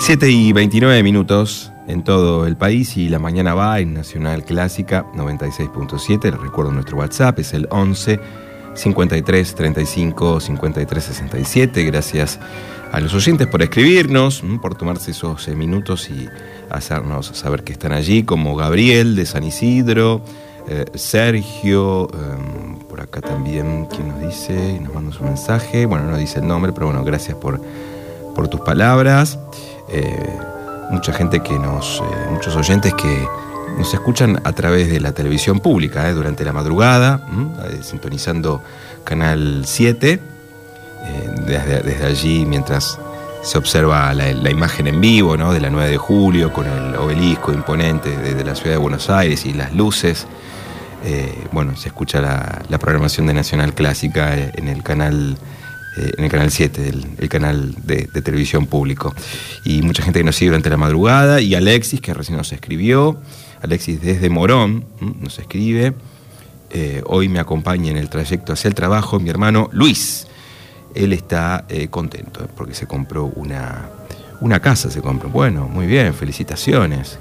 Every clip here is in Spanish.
7:29 en todo el país y la mañana va en Nacional Clásica 96.7. Les recuerdo nuestro WhatsApp, es el 11 53 35 53 67. Gracias a los oyentes por escribirnos, por tomarse esos minutos y hacernos saber que están allí, como Gabriel de San Isidro, Sergio, por acá también, ¿quién nos dice? Nos manda su mensaje, bueno, no dice el nombre, pero bueno, gracias por tus palabras. Mucha gente muchos oyentes que nos escuchan a través de la televisión pública, durante la madrugada, sintonizando Canal 7, desde allí mientras se observa la imagen en vivo, ¿no?, de la 9 de julio con el obelisco imponente de la ciudad de Buenos Aires y las luces. Se escucha la programación de Nacional Clásica en el canal 7, el canal de televisión público. Y mucha gente que nos sigue durante la madrugada. Y Alexis, que recién nos escribió. Alexis desde Morón nos escribe. Hoy me acompaña en el trayecto hacia el trabajo mi hermano Luis. Él está contento porque se compró una casa. Bueno, muy bien, felicitaciones.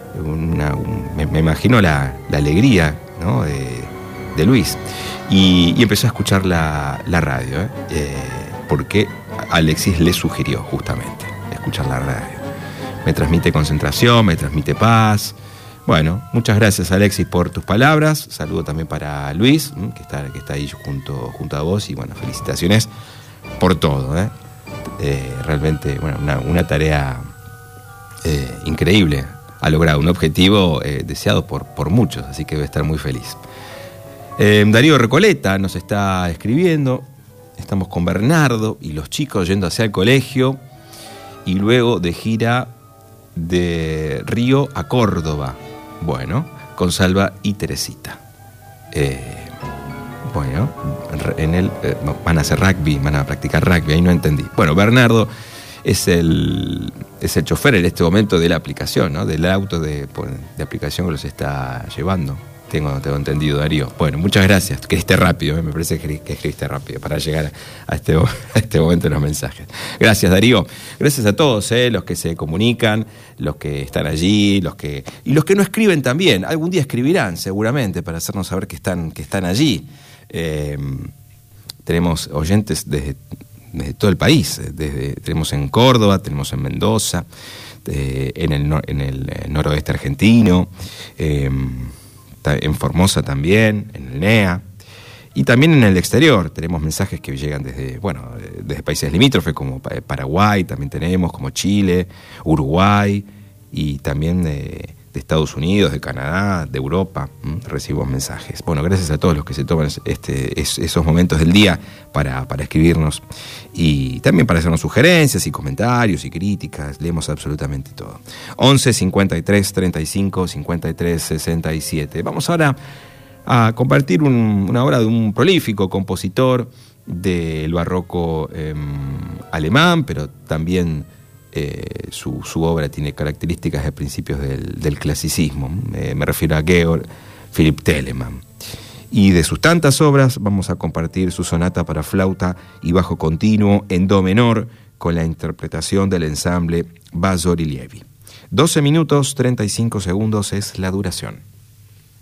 Me imagino la alegría, ¿no?, de Luis. Y empezó a escuchar la radio, porque Alexis le sugirió justamente escuchar la radio. Me transmite concentración, me transmite paz. Bueno, muchas gracias, Alexis, por tus palabras. Saludo también para Luis, que está ahí junto a vos. Y bueno, felicitaciones por todo. Realmente, bueno, una tarea increíble. Ha logrado un objetivo deseado por muchos, así que debe estar muy feliz. Darío Recoleta nos está escribiendo. Estamos con Bernardo y los chicos yendo hacia el colegio y luego de gira de Río a Córdoba. Bueno, con Salva y Teresita. Van a hacer rugby, van a practicar rugby, ahí no entendí. Bueno, Bernardo es el chofer en este momento de la aplicación, ¿no?, del auto de aplicación que los está llevando. Tengo entendido, Darío. Bueno, muchas gracias. Escribiste rápido, me parece que escribiste rápido para llegar a este momento de los mensajes. Gracias, Darío. Gracias a todos, los que se comunican, los que están allí, y los que no escriben también. Algún día escribirán, seguramente, para hacernos saber que están allí. Tenemos oyentes desde todo el país. Tenemos en Córdoba, tenemos en Mendoza, en el noroeste argentino, en Formosa también, en el NEA, y también en el exterior. Tenemos mensajes que llegan desde países limítrofes como Paraguay, también tenemos, como Chile, Uruguay, y también de Estados Unidos, de Canadá, de Europa. Recibimos mensajes. Bueno, gracias a todos los que se toman esos momentos del día para escribirnos y también para hacernos sugerencias y comentarios y críticas. Leemos absolutamente todo. 11 53 35 53 67. Vamos ahora a compartir una obra de un prolífico compositor del barroco alemán, pero también su obra tiene características de principios del clasicismo. Me refiero a Georg Philipp Telemann. Y de sus tantas obras vamos a compartir su sonata para flauta y bajo continuo en do menor con la interpretación del ensamble Vasori Lievi. 12 minutos 35 segundos es la duración.